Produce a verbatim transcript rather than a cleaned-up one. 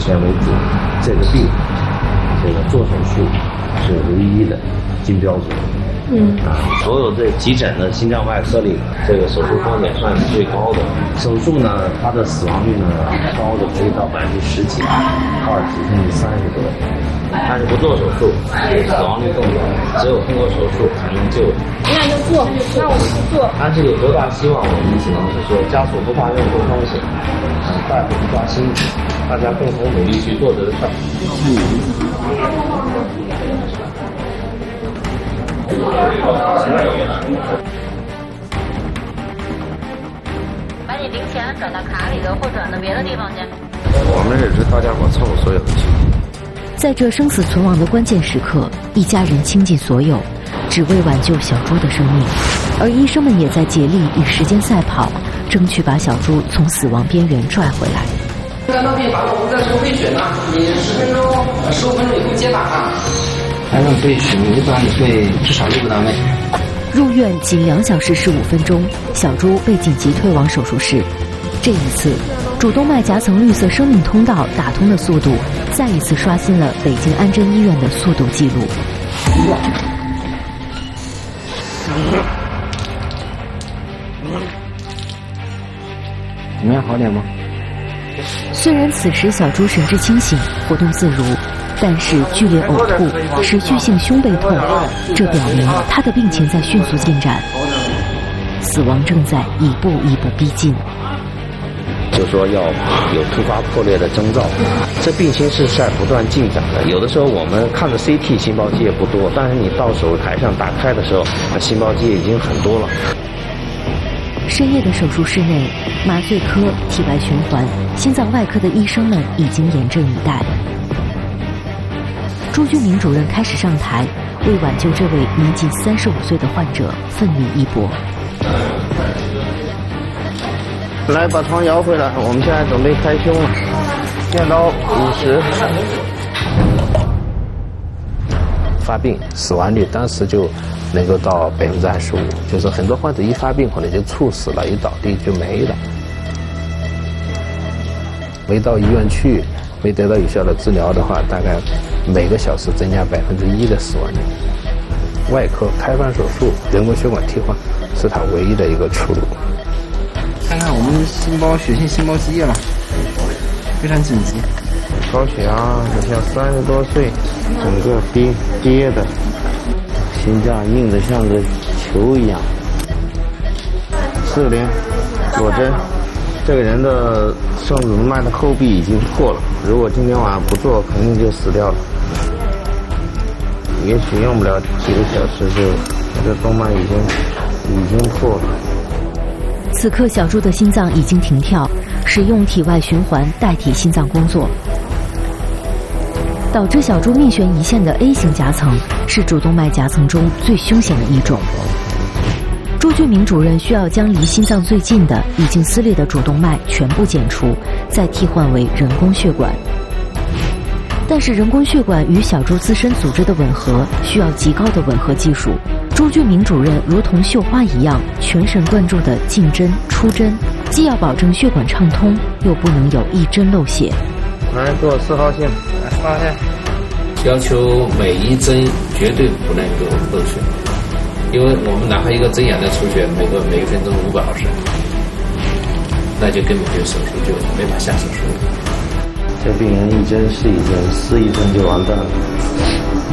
前为止，这个病，这个做手术是唯一的金标准。嗯啊，所有这急诊的心脏外科里，这个手术风险算是最高的。手术呢，它的死亡率呢高的可以到百分之十几、二十甚至三十多。但是不做手术，死亡率更高，只有通过手术才能救人。 那就做，那我们去做。 但是有多大希望，我们只能是说，家属不怕任何风险，嗯，大夫不怕辛苦，大家共同努力去做这个事儿。 把你零钱转到卡里头，或转到别的地方去。 我们只是大家伙凑合所有的钱。 在这生死存亡的关键时刻，一家人倾尽所有，只为挽救小猪的生命，而医生们也在竭力与时间赛跑，争取把小猪从死亡边缘拽回来。 肝脏病发作，我在抽肺血呢，你十分钟、十五分钟以后接打啊。 肝脏肺血一般会至少六个单位。 入院仅两小时十五分钟，小猪被紧急推往手术室。这一次，主动脉夹层绿色生命通道打通的速度，再一次刷新了北京安贞医院的速度记录。 怎么样，好点吗？ 虽然此时小猪神志清醒，活动自如，但是剧烈呕吐、持续性胸背痛，这表明他的病情在迅速进展，死亡正在一步一步逼近。 就说要有突发破裂的征兆，这病情是在不断进展的。有的时候我们看着 C T 心包积液不多，但是你到手术台上打开的时候，心包积液已经很多了。 深夜的手术室内，麻醉科、体外循环、心脏外科的医生们已经严阵以待。朱俊明主任开始上台，为挽救这位年仅三十五岁的患者奋力一搏。 来，把床摇回来，我们现在准备开胸了，电刀五十。 发病死亡率当时就能够到百分之二十五，就是很多患者一发病可能就猝死了，一倒地就没了。没到医院去，没得到有效的治疗的话，大概每个小时增加百分之一的死亡率。外科开放手术、人工血管替换是他唯一的一个出路。 看看我们心包血性心包积液了，非常紧急。 高血压，你像三十多岁，整个憋憋的，心脏硬得像个球一样。四零，果真，这个人的肾主动脉的后壁已经破了，如果今天晚上不做，肯定就死掉了。也许用不了几个小时就，这动脉已经已经破了。 此刻小猪的心脏已经停跳，使用体外循环代替心脏工作。导致小猪命悬一线的 A 型夹层是主动脉夹层中最凶险的一种。朱俊明主任需要将离心脏最近的已经撕裂的主动脉全部剪除，再替换为人工血管。但是人工血管与小猪自身组织的吻合需要极高的吻合技术。朱俊明主任如同绣花一样，全神贯注地进针出针，既要保证血管畅通，又不能有一针漏血。 来，给我四号线，四号线。 要求每一针绝对不能够漏血，因为我们哪怕一个针眼的出血，每个每一分钟五百毫升，那就根本就手术就没法下手术了。 这病人一针是一针，撕一针就完蛋了。